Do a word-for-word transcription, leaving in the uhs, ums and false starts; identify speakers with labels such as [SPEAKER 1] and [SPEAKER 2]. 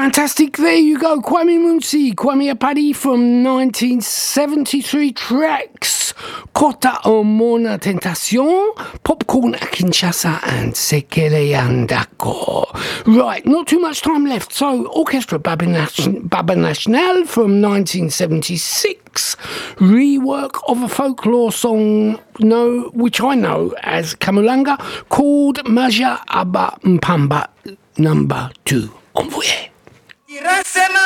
[SPEAKER 1] Fantastic, there you go. Kwame Munsi, Kwame Apadi from nineteen seventy-three tracks. Kota o Mona Tentacion, Popcorn a Kinshasa and Sekele Andako. Right, not too much time left. So, Orchestra Baba, Nation- Baba National from nineteen seventy-six. Rework of a folklore song, no, which I know as Kamulanga, called Maja Aba Mpamba number two. Envoyé.